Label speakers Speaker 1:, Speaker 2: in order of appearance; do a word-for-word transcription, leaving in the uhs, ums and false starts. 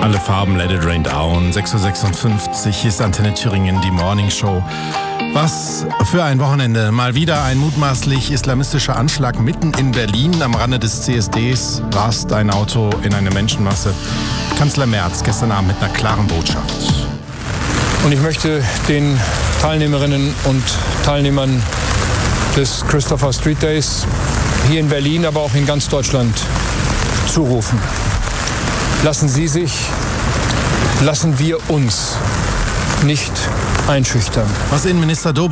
Speaker 1: Alle Farben, Let It Rain Down, sechs Uhr sechsundfünfzig, hier ist Antenne Thüringen, die Morning Show. Was für ein Wochenende. Mal wieder ein mutmaßlich islamistischer Anschlag mitten in Berlin. Am Rande des C S Ds rast ein Auto in eine Menschenmasse. Kanzler Merz gestern Abend mit einer klaren Botschaft.
Speaker 2: Und ich möchte den Teilnehmerinnen und Teilnehmern des Christopher Street Days hier in Berlin, aber auch in ganz Deutschland zurufen. Lassen Sie sich, lassen wir uns nicht einschüchtern.
Speaker 1: Was Innenminister Dobrindt